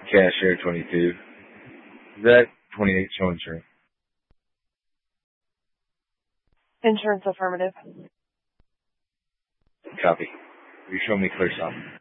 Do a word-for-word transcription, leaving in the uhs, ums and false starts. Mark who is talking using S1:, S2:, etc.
S1: Cashier twenty-two. Zach twenty-eight, show insurance.
S2: Insurance affirmative.
S1: Copy. Will you show me clear stop?